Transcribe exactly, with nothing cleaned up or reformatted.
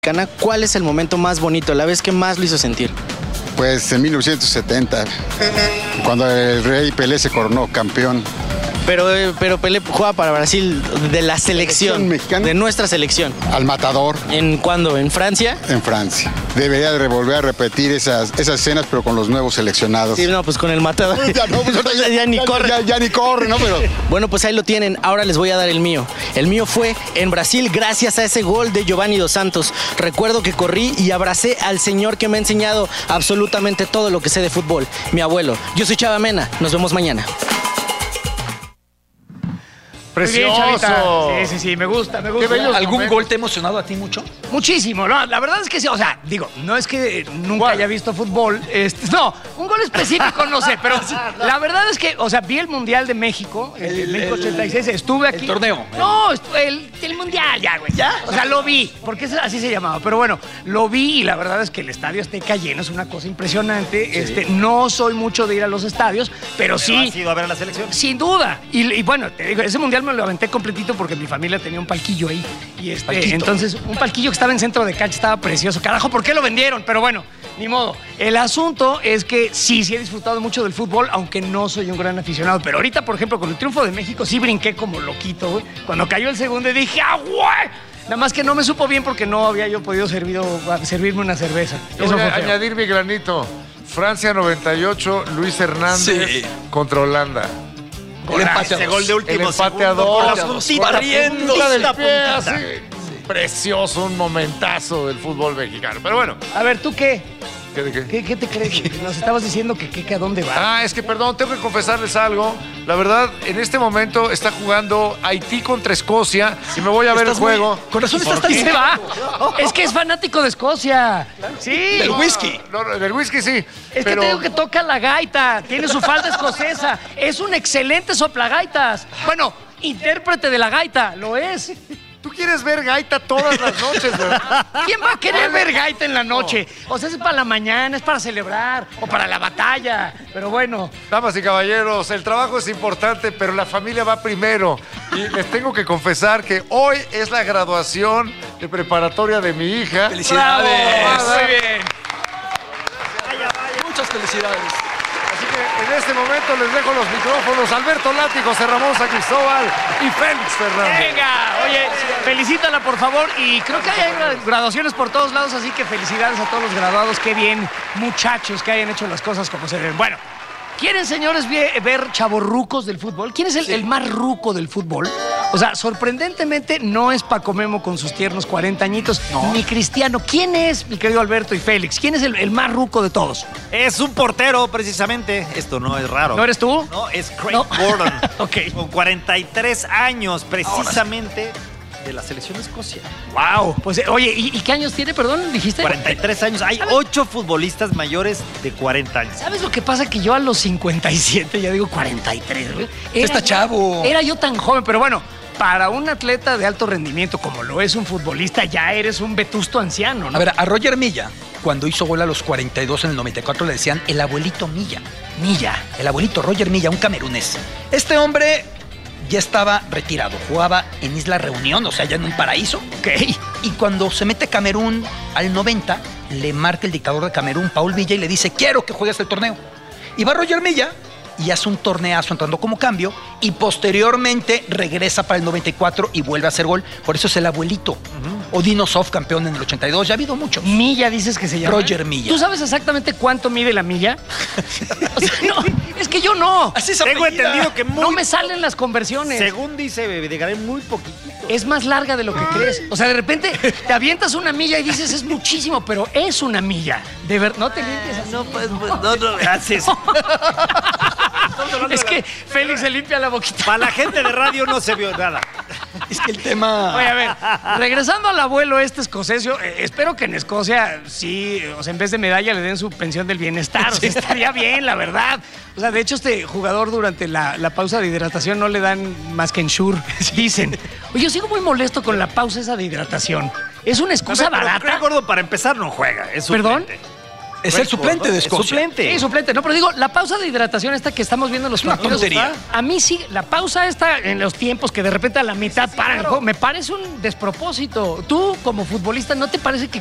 ¿Cuál es el momento más bonito, la vez que más lo hizo sentir? Pues en mil novecientos setenta, cuando el Rey Pelé se coronó campeón. Pero, pero Pelé juega para Brasil de la selección, ¿Selección mexicana? De nuestra selección. Al matador. ¿En cuándo? ¿En Francia? En Francia. Debería de volver a repetir esas, esas escenas, pero con los nuevos seleccionados. Sí, no, pues con el matador. Ya, no, pues, ya, ya ni ya, corre. Ya, ya ni corre, ¿no? Pero... Bueno, pues ahí lo tienen. Ahora les voy a dar el mío. El mío fue en Brasil gracias a ese gol de Giovanni Dos Santos. Recuerdo que corrí y abracé al señor que me ha enseñado absolutamente todo lo que sé de fútbol, mi abuelo. Yo soy Chava Mena. Nos vemos mañana. Precioso. Sí, sí, sí, me gusta, me gusta. ¿Algún momentos. gol te ha emocionado a ti mucho? Muchísimo, ¿no? La verdad es que sí, o sea, digo, no es que nunca ¿Cuál? haya visto fútbol, este, no, un gol específico no sé, pero la verdad es que, o sea, vi el Mundial de México, el, el México ochenta y seis, estuve aquí. ¿El torneo? No, el, el Mundial ya, güey. ¿Ya? O sea, lo vi, porque así se llamaba, pero bueno, lo vi y la verdad es que el Estadio Azteca lleno es una cosa impresionante. Sí. Este, no soy mucho de ir a los estadios, pero, pero sí. ¿Has ido a ver a la selección? Sin duda. Y, y bueno, te digo, ese Mundial me lo aventé completito porque mi familia tenía un palquillo ahí. Y este, Palquito. entonces, un palquillo que estaba en centro de cancha, estaba precioso. Carajo, ¿por qué lo vendieron? Pero bueno, ni modo. El asunto es que sí, sí he disfrutado mucho del fútbol, aunque no soy un gran aficionado. Pero ahorita, por ejemplo, con el triunfo de México, sí brinqué como loquito, güey. Cuando cayó el segundo y dije, ¡ah, güey! Nada más que no me supo bien porque no había yo podido servido, servirme una cerveza. Yo Eso voy a añadir mi granito. Francia noventa y ocho, Luis Hernández sí. contra Holanda. El empate ese gol de último el empate a dos. Barriendo del pie, así. Sí. Precioso, un momentazo del fútbol mexicano. Pero bueno. A ver, ¿tú qué? ¿Qué de qué? ¿Qué, qué te crees? Nos estabas diciendo que, que, que a dónde va. Ah, es que perdón, tengo que confesarles algo. La verdad, en este momento está jugando Haití contra Escocia y me voy a ver el juego. Muy... Con razón estás tan se va. Es que es fanático de Escocia. Sí. Del whisky. No, no, del whisky sí. Es pero... que te digo que toca la gaita, tiene su falda escocesa, es un excelente soplagaitas. Bueno, intérprete de la gaita, lo es. Tú quieres ver gaita todas las noches, ¿verdad? ¿Quién va a querer ver gaita en la noche? O sea, es para la mañana, es para celebrar, o para la batalla. Pero bueno. Damas y caballeros, el trabajo es importante, pero la familia va primero. Y les tengo que confesar que hoy es la graduación de preparatoria de mi hija. ¡Felicidades! ¡Bravo! Muy bien. Vaya, vaya. Muchas felicidades. Así que en este momento les dejo los micrófonos. Alberto Lati, José Ramón San Cristóbal y Félix Fernández. Venga, oye, felicítala por favor. Y creo que hay graduaciones por todos lados, así que felicidades a todos los graduados. Qué bien, muchachos, que hayan hecho las cosas como se deben. Bueno, ¿quieren, señores, ver chavorrucos del fútbol? ¿Quién es el, sí. el más ruco del fútbol? O sea, sorprendentemente no es Paco Memo con sus tiernos cuarenta añitos, no. ni Cristiano. ¿Quién es, mi querido Alberto y Félix? ¿Quién es el, el más ruco de todos? Es un portero, precisamente. Esto no es raro. ¿No eres tú? No, es Craig no. Gordon. Ok. Con cuarenta y tres años, precisamente, de la selección de Escocia. ¡Wow! Pues, oye, ¿y, ¿y qué años tiene, perdón, dijiste? cuarenta y tres años. Hay ocho futbolistas mayores de cuarenta años. ¿Sabes lo que pasa? Que yo a los cincuenta y siete, ya digo cuarenta y tres, güey. Está chavo. Era yo tan joven, pero bueno, para un atleta de alto rendimiento como lo es un futbolista, ya eres un vetusto anciano, ¿no? A ver, a Roger Milla, cuando hizo gol a los cuarenta y dos en el noventa y cuatro, le decían el abuelito Milla. Milla, el abuelito Roger Milla, un camerunés. Este hombre ya estaba retirado, jugaba en Isla Reunión, o sea, ya en un paraíso. Ok. Y cuando se mete Camerún al noventa, le marca el dictador de Camerún, Paul Villa, y le dice, quiero que juegues el torneo. Y va Roger Milla y hace un torneazo entrando como cambio y posteriormente regresa para el noventa y cuatro y vuelve a hacer gol. Por eso es el abuelito. Uh-huh. Odino Soft, campeón en el ochenta y dos. Ya ha habido muchos. Milla, dices que se llama. Roger Milla. ¿Tú sabes exactamente cuánto mide la milla? O sea, no, es que yo no. Así se Tengo apellida. entendido que muy... No me salen las conversiones. Según dice Videgaray, muy poquitito. Es más larga de lo que crees. O sea, de repente te avientas una milla y dices, es muchísimo, pero es una milla. De ver, no te limpies así. No, pues, pues no, no, haces. Es que Félix se limpia la boquita. Para la gente de radio no se vio nada. Es que el tema... Oye, a ver, regresando al abuelo este escocesio, eh, espero que en Escocia sí, o sea, en vez de medalla le den su pensión del bienestar. O sea, estaría bien, la verdad. O sea, de hecho, este jugador durante la, la pausa de hidratación no le dan más que Ensure, dicen. Oye, yo sigo muy molesto con la pausa esa de hidratación. ¿Es una excusa a ver, barata? Craig Gordon, para empezar, no juega. Es ¿Perdón? suplente. Es el suplente de Es Escocia. suplente. Sí, suplente. No, pero digo, la pausa de hidratación esta que estamos viendo en los Una partidos. tontería. A mí sí, la pausa esta en los tiempos que de repente a la mitad paran el juego, me parece un despropósito. Tú, como futbolista, ¿no te parece que